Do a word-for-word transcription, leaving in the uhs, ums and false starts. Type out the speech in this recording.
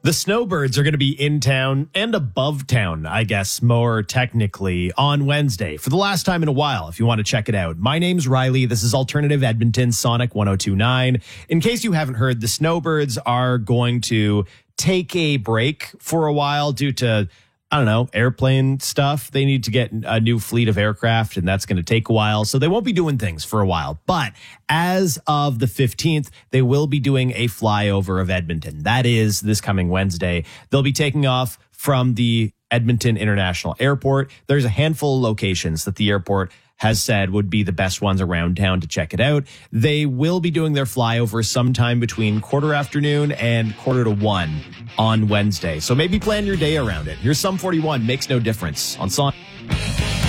The Snowbirds are going to be in town and above town, I guess, more technically, on Wednesday for the last time in a while, if you want to check it out. My name's Riley. This is Alternative Edmonton, Sonic one oh two point nine. In case you haven't heard, the Snowbirds are going to take a break for a while due to, I don't know, airplane stuff. They need to get a new fleet of aircraft, and that's going to take a while. So they won't be doing things for a while. But as of the fifteenth, they will be doing a flyover of Edmonton. That is this coming Wednesday. They'll be taking off from the Edmonton International Airport. There's a handful of locations that the airport has said would be the best ones around town to check it out. They will be doing their flyover sometime between quarter afternoon and quarter to one on Wednesday. So maybe plan your day around it. Here's Sum forty-one, Makes No Difference on Sonic.